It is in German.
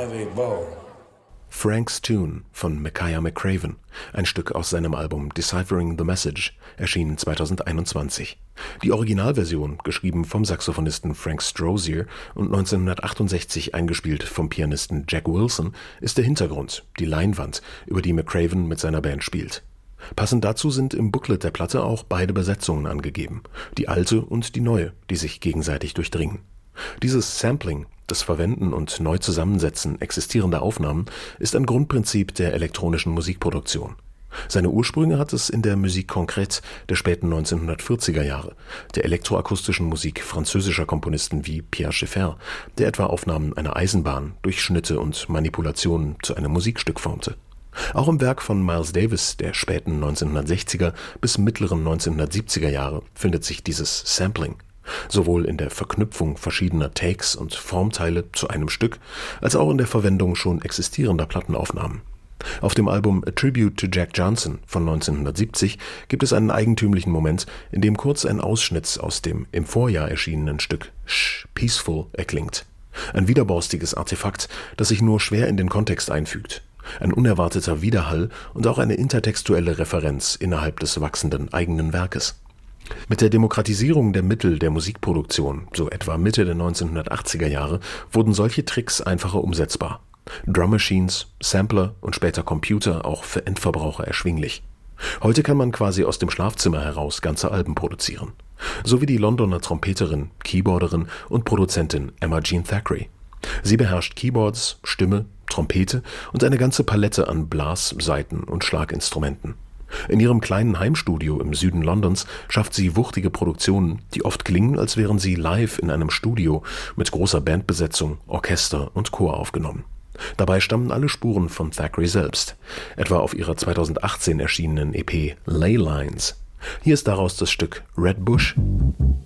have a ball. Frank's Tune von Makaya McCraven, ein Stück aus seinem Album Deciphering the Message, erschienen 2021. Die Originalversion, geschrieben vom Saxophonisten Frank Strozier und 1968 eingespielt vom Pianisten Jack Wilson, ist der Hintergrund, die Leinwand, über die McCraven mit seiner Band spielt. Passend dazu sind im Booklet der Platte auch beide Besetzungen angegeben, die alte und die neue, die sich gegenseitig durchdringen. Dieses Sampling, das Verwenden und Neuzusammensetzen existierender Aufnahmen, ist ein Grundprinzip der elektronischen Musikproduktion. Seine Ursprünge hat es in der Musique concrète der späten 1940er Jahre, der elektroakustischen Musik französischer Komponisten wie Pierre Schaeffer, der etwa Aufnahmen einer Eisenbahn durch Schnitte und Manipulationen zu einem Musikstück formte. Auch im Werk von Miles Davis der späten 1960er bis mittleren 1970er Jahre findet sich dieses Sampling. Sowohl in der Verknüpfung verschiedener Takes und Formteile zu einem Stück, als auch in der Verwendung schon existierender Plattenaufnahmen. Auf dem Album A Tribute to Jack Johnson von 1970 gibt es einen eigentümlichen Moment, in dem kurz ein Ausschnitt aus dem im Vorjahr erschienenen Stück Shh, Peaceful erklingt. Ein widerborstiges Artefakt, das sich nur schwer in den Kontext einfügt. Ein unerwarteter Widerhall und auch eine intertextuelle Referenz innerhalb des wachsenden eigenen Werkes. Mit der Demokratisierung der Mittel der Musikproduktion, so etwa Mitte der 1980er Jahre, wurden solche Tricks einfacher umsetzbar. Drum Machines, Sampler und später Computer auch für Endverbraucher erschwinglich. Heute kann man quasi aus dem Schlafzimmer heraus ganze Alben produzieren. So wie die Londoner Trompeterin, Keyboarderin und Produzentin Emma Jean Thackeray. Sie beherrscht Keyboards, Stimme, Trompete und eine ganze Palette an Blas-, Saiten- und Schlaginstrumenten. In ihrem kleinen Heimstudio im Süden Londons schafft sie wuchtige Produktionen, die oft klingen, als wären sie live in einem Studio mit großer Bandbesetzung, Orchester und Chor aufgenommen. Dabei stammen alle Spuren von Thackeray selbst, etwa auf ihrer 2018 erschienenen EP Ley Lines. Hier ist daraus das Stück Red Bush.